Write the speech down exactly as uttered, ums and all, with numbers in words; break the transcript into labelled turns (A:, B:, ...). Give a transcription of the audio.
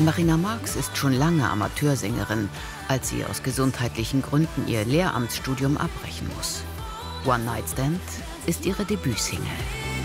A: Marina Marx ist schon lange Amateursängerin, als sie aus gesundheitlichen Gründen ihr Lehramtsstudium abbrechen muss. One Night Stand ist ihre Debütsingle.